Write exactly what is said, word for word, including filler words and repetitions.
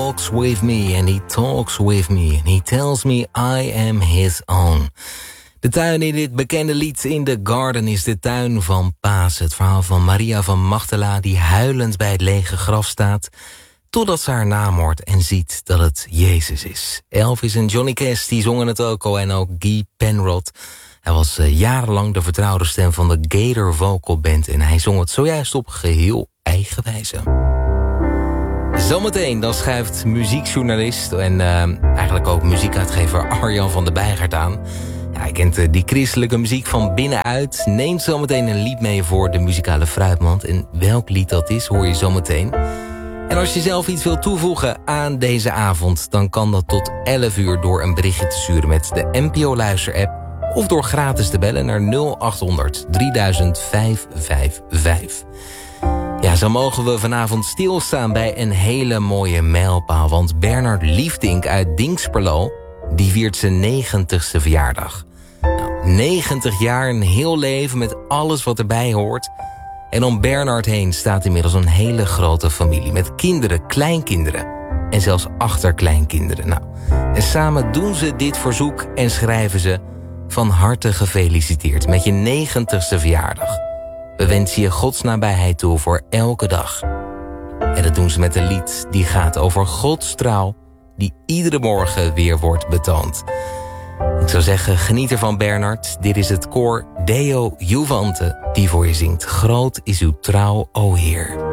walks with me and he talks with me and he tells me I am his own. De tuin in dit bekende lied In the Garden is de tuin van Paas. Het verhaal van Maria van Magdala die huilend bij het lege graf staat, totdat ze haar naam hoort en ziet dat het Jezus is. Elvis en Johnny Cash die zongen het ook al en ook Guy Penrod. Hij was uh, jarenlang de vertrouwde stem van de Gator Vocal Band en hij zong het zojuist op geheel eigen wijze. Zometeen dan schuift muziekjournalist en uh, eigenlijk ook muziekuitgever Arjan van der Bijgaard aan. Ja, hij kent uh, die christelijke muziek van binnenuit. Neemt zometeen een lied mee voor de muzikale fruitmand. En welk lied dat is, hoor je zometeen. En als je zelf iets wilt toevoegen aan deze avond, dan kan dat tot elf uur door een berichtje te sturen met de N P O-luister-app of door gratis te bellen naar nul acht honderd drieduizend vijfhonderdvijfenvijftig. Ja, zo mogen we vanavond stilstaan bij een hele mooie mijlpaal. Want Bernard Liefdink uit Dinxperlo, die viert zijn negentigste verjaardag. Nou, negentig jaar, een heel leven met alles wat erbij hoort. En om Bernard heen staat inmiddels een hele grote familie. Met kinderen, kleinkinderen en zelfs achterkleinkinderen. Nou, en samen doen ze dit verzoek en schrijven ze: van harte gefeliciteerd met je negentigste verjaardag. We wensen je Gods nabijheid toe voor elke dag. En dat doen ze met een lied die gaat over Gods trouw, die iedere morgen weer wordt betoond. Ik zou zeggen, geniet ervan Bernard. Dit is het koor Deo Juvante die voor je zingt. Groot is uw trouw, o Heer.